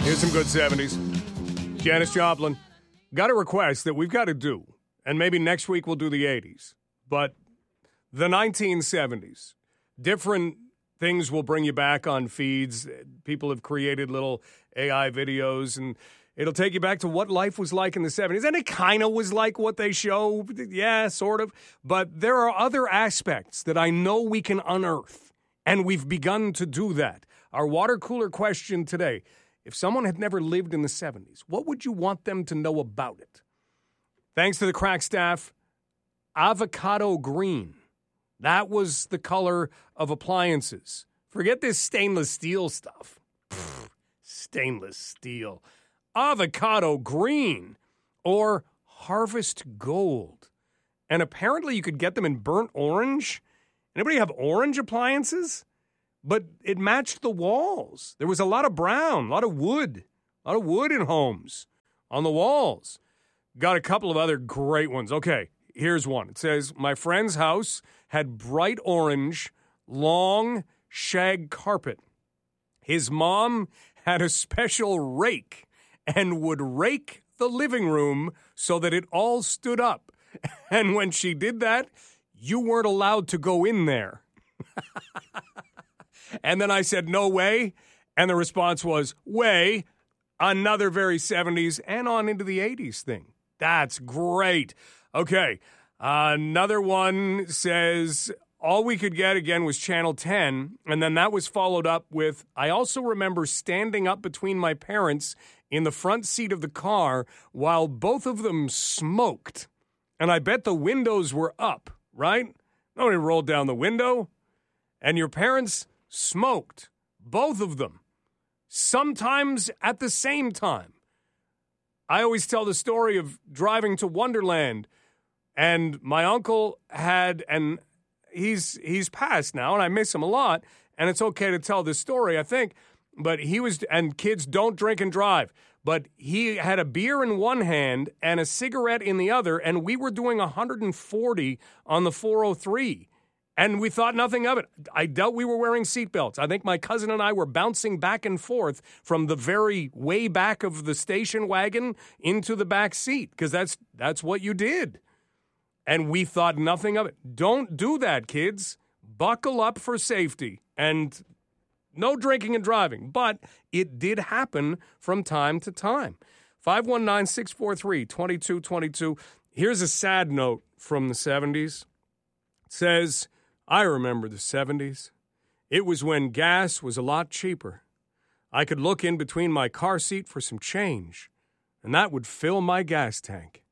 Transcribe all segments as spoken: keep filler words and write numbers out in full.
Here's some good seventies. Janis Joplin. Got a request that we've got to do, and maybe next week we'll do the eighties. But the nineteen seventies, different things will bring you back on feeds. People have created little A I videos, and it'll take you back to what life was like in the seventies. And it kind of was like what they show. Yeah, sort of. But there are other aspects that I know we can unearth, and we've begun to do that. Our water cooler question today: if someone had never lived in the seventies, what would you want them to know about it? Thanks to the crack staff, avocado green. That was the color of appliances. Forget this stainless steel stuff. Pfft, stainless steel. Avocado green or harvest gold. And apparently you could get them in burnt orange. Anybody have orange appliances? But it matched the walls. There was a lot of brown, a lot of wood, a lot of wood in homes on the walls. Got a couple of other great ones. Okay, here's one. It says, my friend's house had bright orange, long shag carpet. His mom had a special rake and would rake the living room so that it all stood up. And when she did that, you weren't allowed to go in there. And then I said, no way. And the response was, way. Another very seventies and on into the eighties thing. That's great. Okay. Uh, another one says, all we could get again was Channel ten. And then that was followed up with, I also remember standing up between my parents in the front seat of the car while both of them smoked. And I bet the windows were up, right? Nobody rolled down the window. And your parents smoked, both of them, sometimes at the same time. I always tell the story of driving to Wonderland, and my uncle had, and he's he's passed now, and I miss him a lot, and it's okay to tell this story, I think, but he was, and kids don't drink and drive, but he had a beer in one hand and a cigarette in the other, and we were doing one hundred forty on the four oh three. And we thought nothing of it. I doubt we were wearing seatbelts. I think my cousin and I were bouncing back and forth from the very way back of the station wagon into the back seat, because that's that's what you did. And we thought nothing of it. Don't do that, kids. Buckle up for safety. And no drinking and driving. But it did happen from time to time. five one nine, six four three, two two two two. Here's a sad note from the seventies. It says, I remember the seventies. It was when gas was a lot cheaper. I could look in between my car seat for some change, and that would fill my gas tank.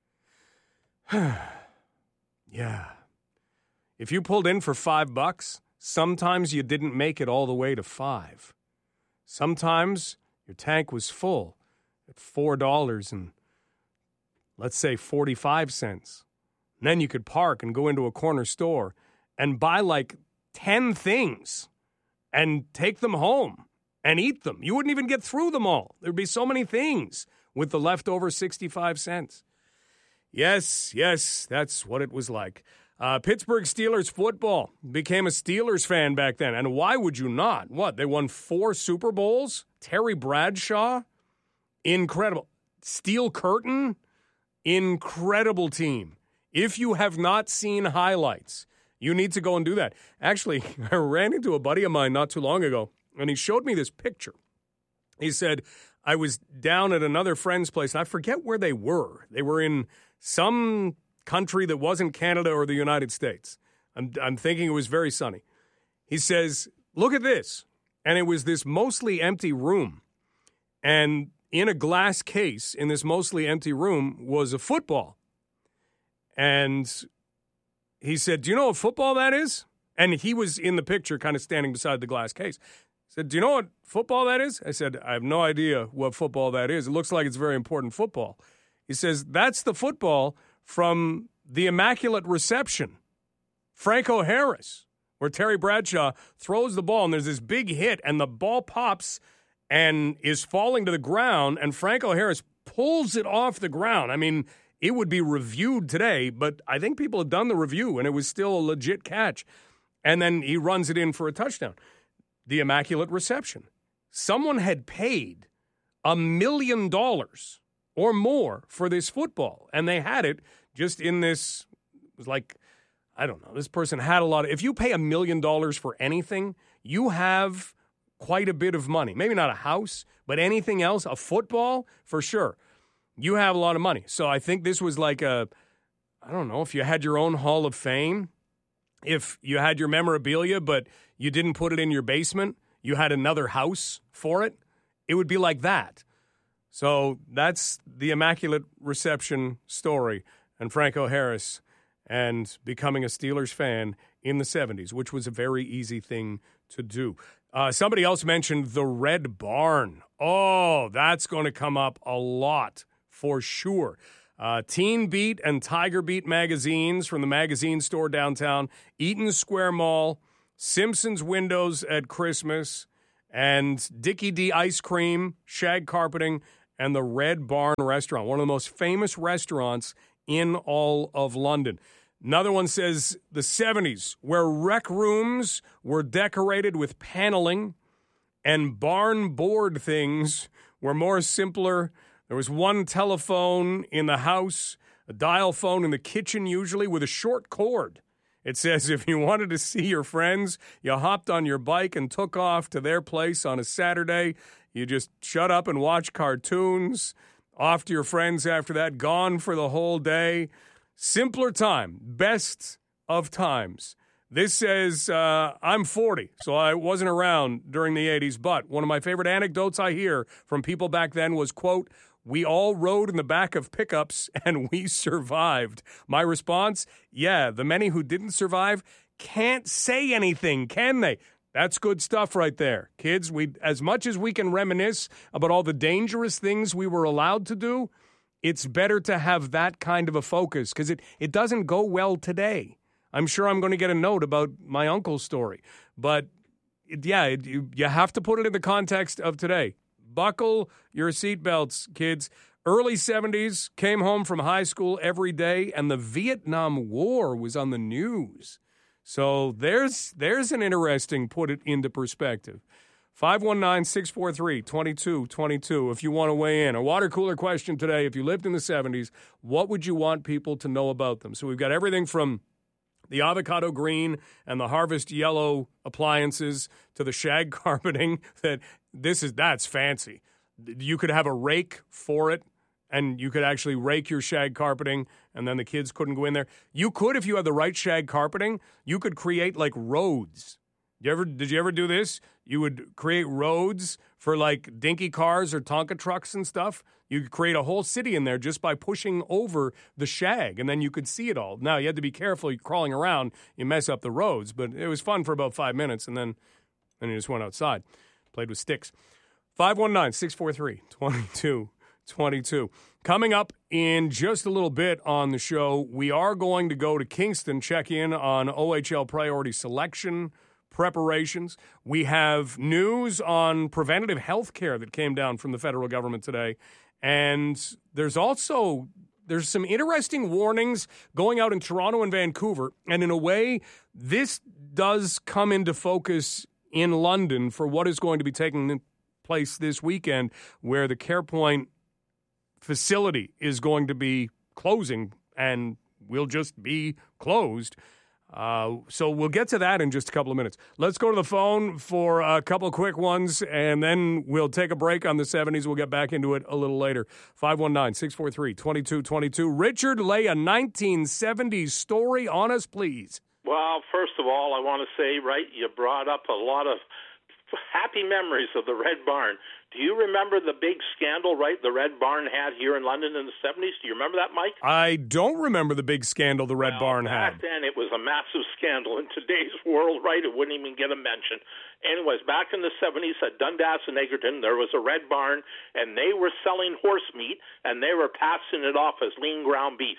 Yeah. If you pulled in for five bucks, sometimes you didn't make it all the way to five. Sometimes your tank was full at four dollars and, let's say, forty-five cents. And then you could park and go into a corner store and buy like ten things and take them home and eat them. You wouldn't even get through them all. There'd be so many things with the leftover sixty-five cents. Yes, yes, that's what it was like. Uh, Pittsburgh Steelers football. Became a Steelers fan back then. And why would you not? What, they won four Super Bowls? Terry Bradshaw? Incredible. Steel Curtain? Incredible team. If you have not seen highlights, you need to go and do that. Actually, I ran into a buddy of mine not too long ago, and he showed me this picture. He said, I was down at another friend's place, and I forget where they were. They were in some country that wasn't Canada or the United States. I'm, I'm thinking it was very sunny. He says, look at this. And it was this mostly empty room. And in a glass case in this mostly empty room was a football. And he said, do you know what football that is? And he was in the picture kind of standing beside the glass case. He said, do you know what football that is? I said, I have no idea what football that is. It looks like it's very important football. He says, that's the football from the Immaculate Reception. Franco Harris, where Terry Bradshaw throws the ball, and there's this big hit, and the ball pops and is falling to the ground, and Franco Harris pulls it off the ground. I mean, it would be reviewed today, but I think people had done the review, and it was still a legit catch. And then he runs it in for a touchdown. The Immaculate Reception. Someone had paid a million dollars or more for this football. And they had it just in this, it was like, I don't know, this person had a lot of, if you pay a million dollars for anything, you have quite a bit of money. Maybe not a house, but anything else, a football, for sure. You have a lot of money. So I think this was like a, I don't know, if you had your own Hall of Fame, if you had your memorabilia, but you didn't put it in your basement, you had another house for it, it would be like that. So that's the Immaculate Reception story and Franco Harris and becoming a Steelers fan in the seventies, which was a very easy thing to do. Uh, somebody else mentioned the Red Barn. Oh, that's going to come up a lot for sure. Uh, Teen Beat and Tiger Beat magazines from the magazine store downtown, Eaton Square Mall, Simpson's Windows at Christmas, and Dickie D Ice Cream, Shag Carpeting, and the Red Barn Restaurant, one of the most famous restaurants in all of London. Another one says the seventies, where rec rooms were decorated with paneling and barn board things were more simpler. There was one telephone in the house, a dial phone in the kitchen usually with a short cord. It says if you wanted to see your friends, you hopped on your bike and took off to their place on a Saturday. You just shut up and watch cartoons. Off to your friends after that, gone for the whole day. Simpler time, best of times. This says, uh, I'm forty, so I wasn't around during the eighties, but one of my favorite anecdotes I hear from people back then was, quote, we all rode in the back of pickups and we survived. My response, yeah, the many who didn't survive can't say anything, can they? That's good stuff right there. Kids, we as much as we can reminisce about all the dangerous things we were allowed to do, it's better to have that kind of a focus because it, it doesn't go well today. I'm sure I'm going to get a note about my uncle's story. But, it, yeah, it, you, you have to put it in the context of today. Buckle your seatbelts, kids. Early seventies, came home from high school every day, and the Vietnam War was on the news. So there's there's an interesting put it into perspective. five one nine, six four three, two two two two if you want to weigh in. A water cooler question today. If you lived in the seventies, what would you want people to know about them? So we've got everything from the avocado green and the harvest yellow appliances to the shag carpeting. That this is that's fancy. You could have a rake for it, and you could actually rake your shag carpeting, and then the kids couldn't go in there. You could, if you had the right shag carpeting, you could create like roads. You ever did you ever do this? You would create roads for like dinky cars or Tonka trucks and stuff. You could create a whole city in there just by pushing over the shag, and then you could see it all. Now, you had to be careful. You're crawling around, you mess up the roads, but it was fun for about five minutes, and then, then you just went outside, played with sticks. five one nine, six four three, two two two two. Coming up in just a little bit on the show, we are going to go to Kingston, check in on O H L priority selection preparations. We have news on preventative health care that came down from the federal government today. And there's also there's some interesting warnings going out in Toronto and Vancouver. And in a way, this does come into focus in London for what is going to be taking place this weekend, where the CarePoint facility is going to be closing and will just be closed. Uh, so we'll get to that in just a couple of minutes. Let's go to the phone for a couple of quick ones, and then we'll take a break on the seventies. We'll get back into it a little later. five one nine, six four three, two two two two. Richard, lay a nineteen seventies story on us, please. Well, first of all, I want to say, right, you brought up a lot of happy memories of the Red Barn. Do you remember the big scandal, right, the Red Barn had here in London in the seventies? Do you remember that, Mike? I don't remember the big scandal the Red well, Barn had. Back then, it was a massive scandal. In today's world, right, it wouldn't even get a mention. Anyways, back in the seventies at Dundas and Egerton, there was a Red Barn, and they were selling horse meat, and they were passing it off as lean ground beef.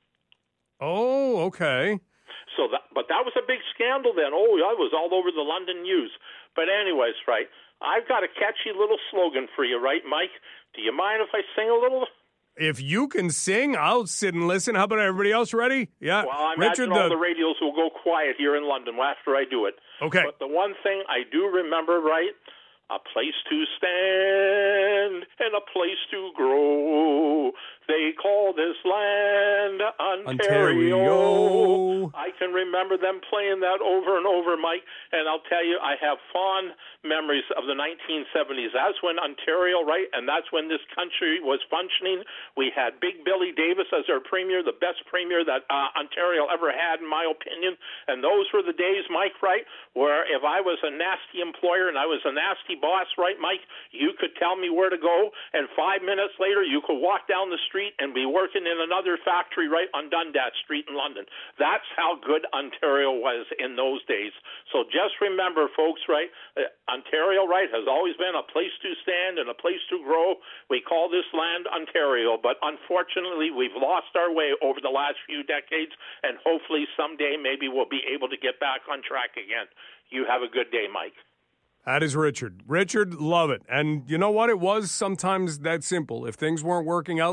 Oh, okay. So, that, but that was a big scandal then. Oh, yeah, it was all over the London news. But anyways, right, I've got a catchy little slogan for you, right, Mike? Do you mind if I sing a little? If you can sing, I'll sit and listen. How about everybody else ready? Yeah. Well, I Richard, imagine all the... the radios will go quiet here in London after I do it. Okay. But the one thing I do remember, right, A place to stand and a place to grow. They call this land Ontario. Ontario. I can remember them playing that over and over, Mike, and I'll tell you, I have fond memories of the nineteen seventies. That's when Ontario, right, and that's when this country was functioning. We had Big Billy Davis as our premier, the best premier that uh, Ontario ever had, in my opinion, and those were the days, Mike, right, where if I was a nasty employer and I was a nasty boss, right, Mike, you could tell me where to go, and five minutes later you could walk down the street and be working in another factory right on Dundas Street in London. That's how good Ontario was in those days. So just remember, folks, right, uh, Ontario, right, has always been a place to stand and a place to grow. We call this land Ontario, but unfortunately we've lost our way over the last few decades, and hopefully someday maybe we'll be able to get back on track again. You have a good day, Mike. That is Richard. Richard, love it. And you know what? It was sometimes that simple. If things weren't working out